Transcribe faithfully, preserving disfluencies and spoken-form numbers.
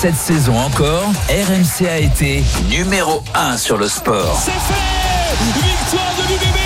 Cette saison encore, R M C a été numéro un sur le sport. C'est fait! Victoire de l'U B B